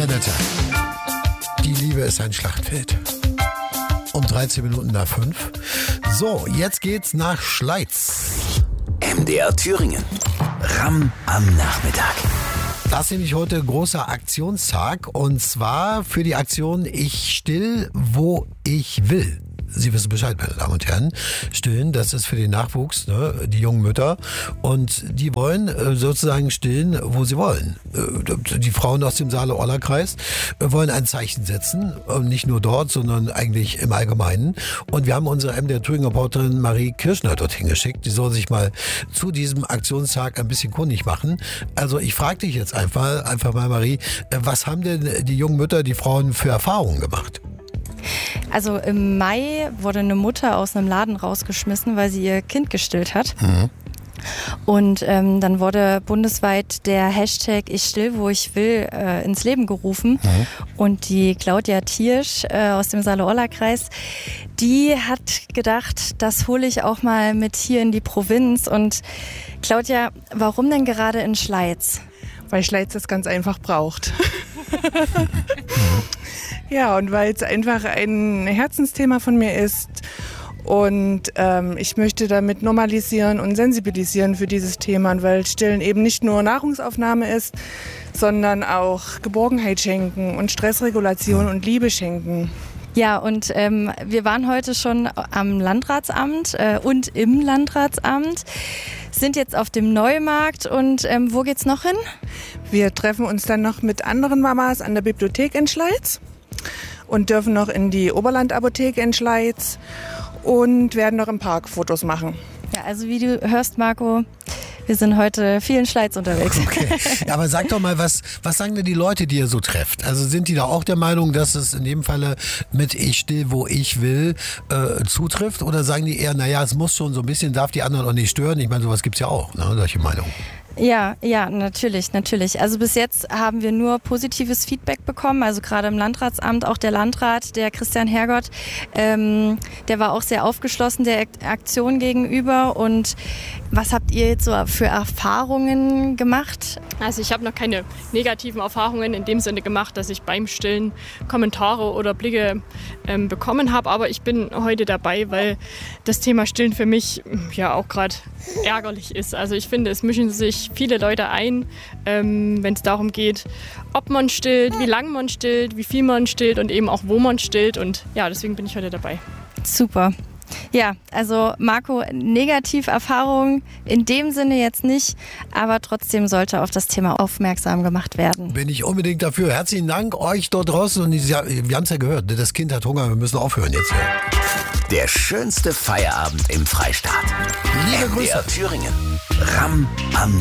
Annette. Die Liebe ist ein Schlachtfeld. Um 13 Minuten nach 5. So, jetzt geht's nach Schleiz. MDR Thüringen. Ramm am Nachmittag. Das ist nämlich heute großer Aktionstag und zwar für die Aktion Ich still, wo ich will. Sie wissen Bescheid, meine Damen und Herren. Stillen, das ist für den Nachwuchs, ne, die jungen Mütter. Und die wollen sozusagen stillen, wo sie wollen. Die Frauen aus dem Saale-Orla-Kreis wollen ein Zeichen setzen. Nicht nur dort, sondern eigentlich im Allgemeinen. Und wir haben unsere MDR Thüringen-Reporterin Marie Kirschner dorthin geschickt. Die soll sich mal zu diesem Aktionstag ein bisschen kundig machen. Also ich frage dich jetzt einfach mal, Marie, was haben denn die jungen Mütter, die Frauen für Erfahrungen gemacht? Also im Mai wurde eine Mutter aus einem Laden rausgeschmissen, weil sie ihr Kind gestillt hat. Mhm. Und dann wurde bundesweit der Hashtag Ich still, wo ich will ins Leben gerufen. Mhm. Und die Claudia Thiersch aus dem Saale-Orla-Kreis, die hat gedacht, das hole ich auch mal mit hier in die Provinz. Und Claudia, warum denn gerade in Schleiz? Weil Schleiz das ganz einfach braucht. Ja, und weil es einfach ein Herzensthema von mir ist und ich möchte damit normalisieren und sensibilisieren für dieses Thema, und weil Stillen eben nicht nur Nahrungsaufnahme ist, sondern auch Geborgenheit schenken und Stressregulation und Liebe schenken. Ja, und wir waren heute schon am Landratsamt und im Landratsamt, sind jetzt auf dem Neumarkt und wo geht's noch hin? Wir treffen uns dann noch mit anderen Mamas an der Bibliothek in Schleiz und dürfen noch in die Oberlandapotheke in Schleiz und werden noch im Park Fotos machen. Ja, also wie du hörst, Marco, wir sind heute viel in Schleiz unterwegs. Okay. Ja, aber sag doch mal, was sagen denn die Leute, die ihr so trefft? Also sind die da auch der Meinung, dass es in dem Falle mit Ich still, wo ich will, zutrifft? Oder sagen die eher, naja, es muss schon so ein bisschen, darf die anderen auch nicht stören? Ich meine, sowas gibt's ja auch, ne, solche Meinungen. Ja, natürlich. Also bis jetzt haben wir nur positives Feedback bekommen. Also gerade im Landratsamt, auch der Landrat, der Christian Hergott, der war auch sehr aufgeschlossen der Aktion gegenüber. Und was habt ihr jetzt so für Erfahrungen gemacht? Also ich habe noch keine negativen Erfahrungen in dem Sinne gemacht, dass ich beim Stillen Kommentare oder Blicke bekommen habe. Aber ich bin heute dabei, weil das Thema Stillen für mich ja auch gerade ärgerlich ist. Also ich finde, es mischen sich viele Leute ein, wenn es darum geht, ob man stillt, wie lange man stillt, wie viel man stillt und eben auch wo man stillt. Und ja, deswegen bin ich heute dabei. Super. Ja, also Marco, Negativerfahrung in dem Sinne jetzt nicht, aber trotzdem sollte auf das Thema aufmerksam gemacht werden. Bin ich unbedingt dafür. Herzlichen Dank euch dort draußen. Und wir haben es ja gehört, das Kind hat Hunger, wir müssen aufhören jetzt. Der schönste Feierabend im Freistaat. Liebe Grüße. MDR Thüringen. Ramm am